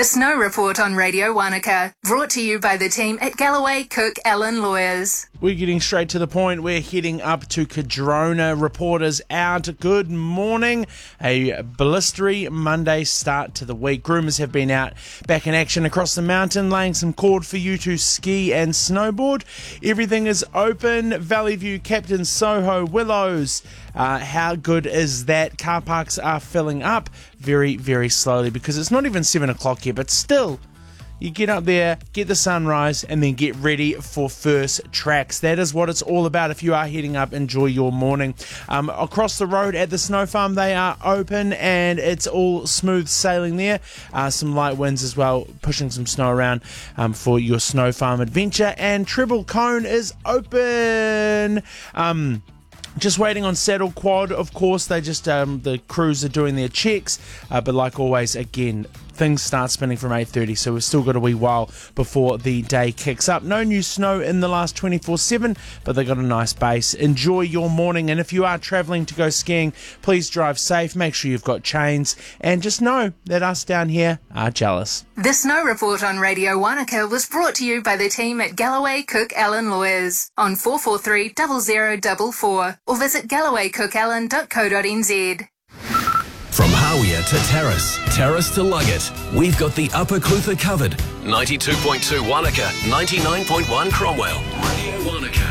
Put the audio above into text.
The Snow Report on Radio Wanaka, brought to you by the team at Galloway Cook Allen Lawyers. We're getting straight to the point. We're heading up to Cardrona. Reporters out. Good morning. A blistery Monday start to the week. Groomers have been out back in action across the mountain, laying some cord for you to ski and snowboard. Everything is open. Valley View, Captain Soho, Willows. How good is that? Car parks are filling up very, very slowly because it's not even 7 o'clock yet, but still, you get up there, get the sunrise, and then get ready for first tracks. That is what it's all about. If you are heading up, enjoy your morning. Across the road at the snow farm, they are open, and it's all smooth sailing there. Some light winds as well, pushing some snow around for your snow farm adventure. And Treble Cone is open. Just waiting on Saddle Quad, of course. They just, the crews are doing their checks, but like always, again, things start spinning from 8:30, so we've still got a wee while before the day kicks up. No new snow in the last 24/7, but they got a nice base. Enjoy your morning, and if you are travelling to go skiing, please drive safe, make sure you've got chains, and just know that us down here are jealous. The Snow Report on Radio Wanaka was brought to you by the team at Galloway Cook Allen Lawyers on 443 0044 or visit gallowaycookallen.co.nz. From Hawea to Terrace, Terrace to Luggett, we've got the Upper Clutha covered. 92.2 Wanaka, 99.1 Cromwell. Radio Wanaka.